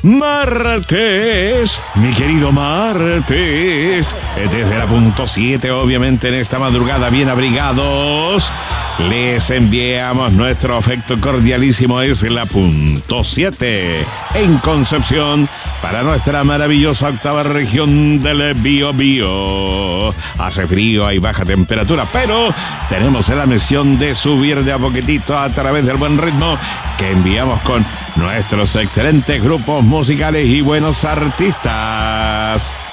martes, mi querido martes, desde la punto 7, obviamente en esta madrugada bien abrigados, les enviamos nuestro afecto cordialísimo. Es la punto 7 en Concepción para nuestra maravillosa octava región del Biobío. Hace frío, hay baja temperatura, pero tenemos la misión de subir de a poquitito a través del buen ritmo que enviamos con nuestros excelentes grupos musicales y buenos artistas.